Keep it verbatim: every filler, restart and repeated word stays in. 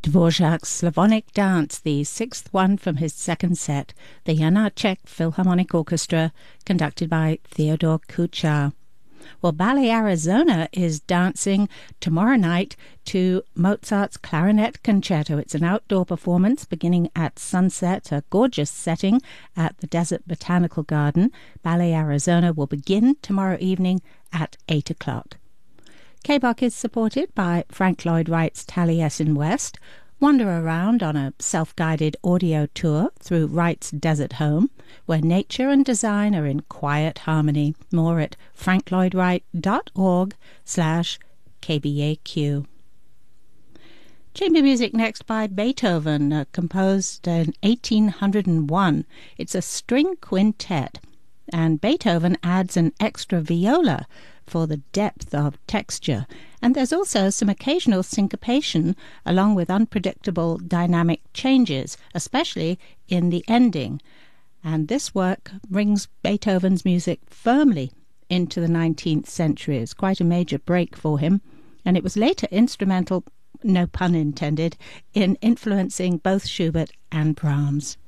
Dvorak's Slavonic Dance, the sixth one from his second set, the Janáček Philharmonic Orchestra, conducted by Theodore Kuchar. Well, Ballet Arizona is dancing tomorrow night to Mozart's Clarinet Concerto. It's an outdoor performance beginning at sunset, a gorgeous setting at the Desert Botanical Garden. Ballet Arizona will begin tomorrow evening at eight o'clock. K B O C is supported by Frank Lloyd Wright's Taliesin West. Wander around on a self-guided audio tour through Wright's desert home, where nature and design are in quiet harmony. More at franklloydwright.org slash kbaq. Chamber music next by Beethoven, uh, composed in eighteen oh one. It's a string quintet, and Beethoven adds an extra viola for the depth of texture, and there's also some occasional syncopation along with unpredictable dynamic changes, especially in the ending. And this work brings Beethoven's music firmly into the nineteenth century. It's quite a major break for him, and it was later instrumental, no pun intended, in influencing both Schubert and Brahms.